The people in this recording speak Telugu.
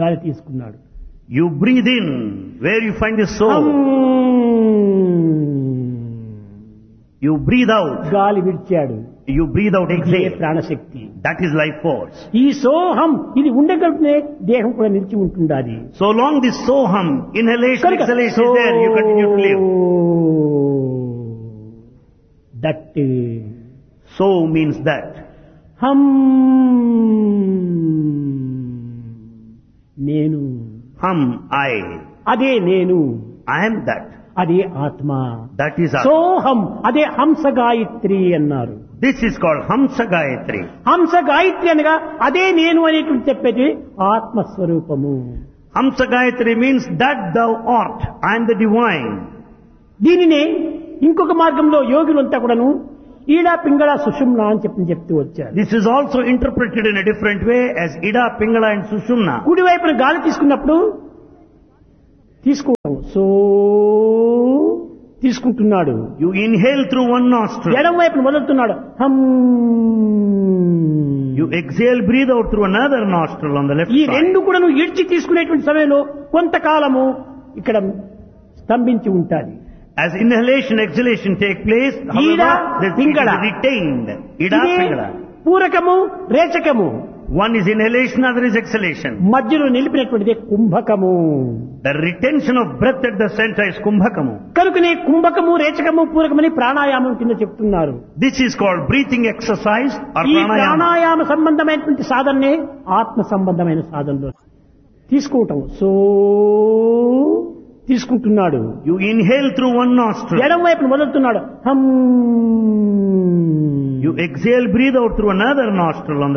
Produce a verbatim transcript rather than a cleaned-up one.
గాలి తీసుకున్నాడు. You breathe in where you find the soul. You breathe out. గాలి విడిచాడు. You breathe out, ఇదే exhale. ప్రాణశక్తి. That is life force. ఈ సోహం ఇది ఉండగలిగితే దేహం కూడా నిలిచి ఉంటుండాలి. So long this soham, inhalation, కనుక exhalation is there, you continue to live. That So means that. హం నేను, Hum, I. అదే నేను, I am that. అదే ఆత్మ. That is Atma. సోహం అదే హంస గాయత్రి అన్నారు. This is called Hamsa Gayatri. హంస గాయత్రి అనగా అదే నేను అనేటువంటి చెప్పేది ఆత్మస్వరూపము. Hamsa Gayatri means that thou art. I am the divine. దీనినే ఇంకొక మార్గంలో యోగులంతా కూడాను ఈడా పింగళ సుషుమ్న అని చెప్పి చెప్తూ వచ్చారు. This is also interpreted in a different way as Ida, Pingala and Sushumna. కుడి వైపున గాలి తీసుకున్నప్పుడు తీసుకోవడం సో తీసుకుంటున్నాడు. You inhale through one nostril. ఎడం వైపున వదులుతున్నాడు. హం. You exhale, breathe out through another nostril on the left ఈ side. రెండు కూడా నువ్వు ఇడ్చి తీసుకునేటువంటి సమయంలో కొంతకాలము ఇక్కడ స్తంభించి ఉంటాయి. As inhalation, exhalation take place, Ida, however, this is Pingala. retained. Ida, ఇదే Pingala. పూరకము రేచకము One is inhalation, other is exhalation. మధ్యలో నిలిపినటువంటిది కుంభకము. The retention of breath at the center is kumbhakamu. కనుకనే కుంభకము రేచకము పూరకమని ప్రాణాయామం కింద చెప్తున్నారు. This is called breathing exercise or ఈ pranayama. ప్రాణాయామ సంబంధమైనటువంటి సాధననే ఆత్మ సంబంధమైన సాధనలో తీసుకోవటం సో తీసుకుంటున్నాడు. You inhale through one nostril. ఎడం వైపున వదులుతున్నాడు. హం. You exhale, breathe out through another nostril on the